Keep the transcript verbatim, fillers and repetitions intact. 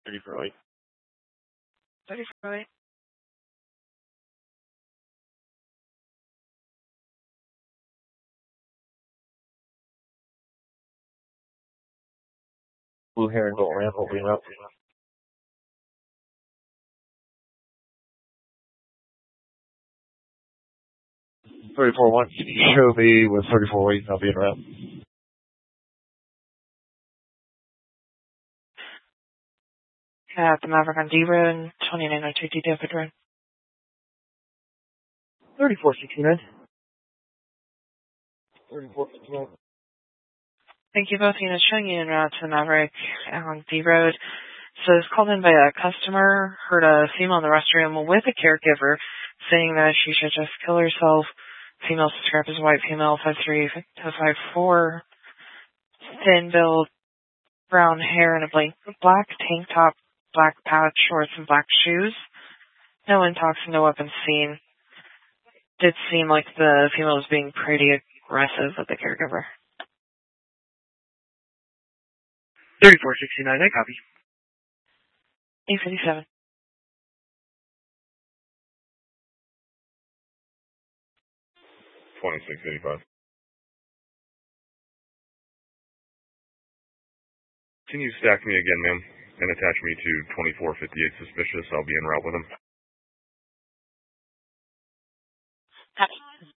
thirty-four eight. thirty-four eight. Blue Heron Gold Ramp will be en route. thirty-four one, show me with thirty-four eight, and I'll be en route. At the Maverick on D Road, twenty-nine oh two D David Road. thirty-four sixty-nine. thirty-four sixty-nine. Thank you, both units showing you en route to the Maverick on D Road. So it's called in by a customer, heard a female in the restroom with a caregiver saying that she should just kill herself. Female described as white, female five three to five four, thin build, brown hair, and a blank, black tank top, black pouch shorts, and black shoes. No intox, no weapons seen. Did seem like the female was being pretty aggressive with the caregiver. thirty-four sixty-nine, I copy. eight fifty-seven. twenty-six eighty-five. Can you stack me again, ma'am, and attach me to twenty-four fifty-eight suspicious? I'll be en route with him. Copy.